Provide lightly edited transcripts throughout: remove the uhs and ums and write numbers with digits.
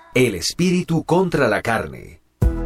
El espíritu contra la carne.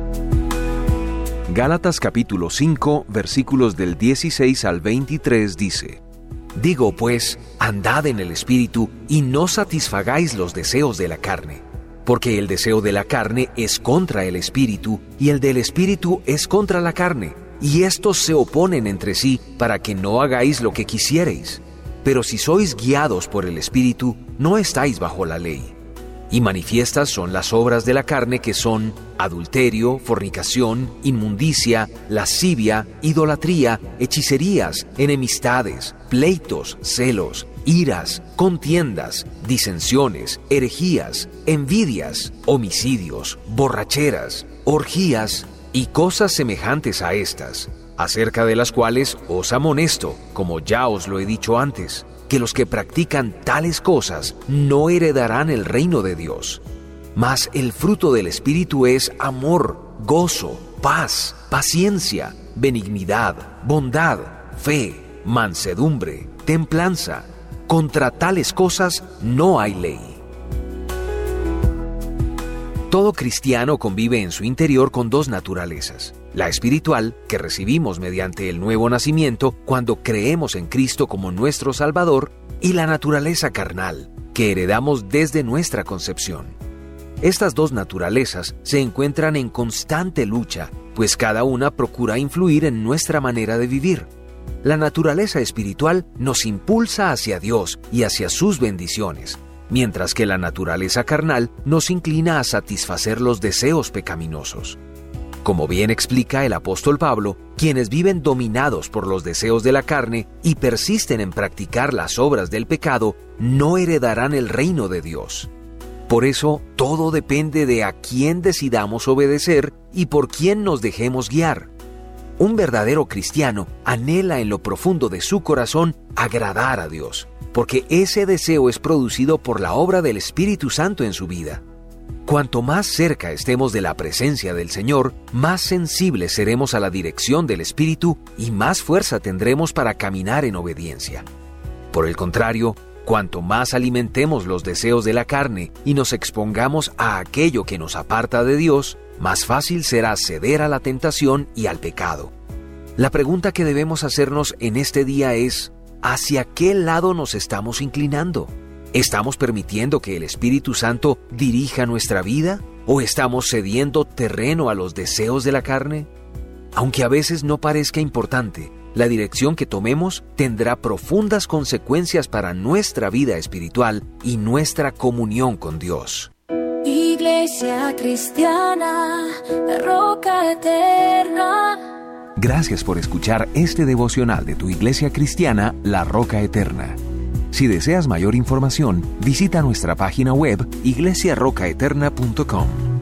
Gálatas capítulo 5, versículos del 16 al 23 dice: Digo pues, andad en el espíritu y no satisfagáis los deseos de la carne, porque el deseo de la carne es contra el espíritu y el del espíritu es contra la carne, y estos se oponen entre sí para que no hagáis lo que quisiereis. Pero si sois guiados por el espíritu, no estáis bajo la ley. Y manifiestas son las obras de la carne, que son adulterio, fornicación, inmundicia, lascivia, idolatría, hechicerías, enemistades, pleitos, celos, iras, contiendas, disensiones, herejías, envidias, homicidios, borracheras, orgías y cosas semejantes a estas, acerca de las cuales os amonesto, como ya os lo he dicho antes, que los que practican tales cosas no heredarán el reino de Dios. Mas el fruto del Espíritu es amor, gozo, paz, paciencia, benignidad, bondad, fe, mansedumbre, templanza. Contra tales cosas no hay ley. Todo cristiano convive en su interior con dos naturalezas: la espiritual, que recibimos mediante el nuevo nacimiento cuando creemos en Cristo como nuestro Salvador, y la naturaleza carnal, que heredamos desde nuestra concepción. Estas dos naturalezas se encuentran en constante lucha, pues cada una procura influir en nuestra manera de vivir. La naturaleza espiritual nos impulsa hacia Dios y hacia sus bendiciones, mientras que la naturaleza carnal nos inclina a satisfacer los deseos pecaminosos. Como bien explica el apóstol Pablo, quienes viven dominados por los deseos de la carne y persisten en practicar las obras del pecado, no heredarán el reino de Dios. Por eso, todo depende de a quién decidamos obedecer y por quién nos dejemos guiar. Un verdadero cristiano anhela en lo profundo de su corazón agradar a Dios, porque ese deseo es producido por la obra del Espíritu Santo en su vida. Cuanto más cerca estemos de la presencia del Señor, más sensibles seremos a la dirección del Espíritu y más fuerza tendremos para caminar en obediencia. Por el contrario, cuanto más alimentemos los deseos de la carne y nos expongamos a aquello que nos aparta de Dios, más fácil será ceder a la tentación y al pecado. La pregunta que debemos hacernos en este día es: ¿hacia qué lado nos estamos inclinando? ¿Estamos permitiendo que el Espíritu Santo dirija nuestra vida? ¿O estamos cediendo terreno a los deseos de la carne? Aunque a veces no parezca importante, la dirección que tomemos tendrá profundas consecuencias para nuestra vida espiritual y nuestra comunión con Dios. Iglesia Cristiana, la Roca Eterna. Gracias por escuchar este devocional de tu Iglesia Cristiana, La Roca Eterna. Si deseas mayor información, visita nuestra página web iglesiarrocaeterna.com.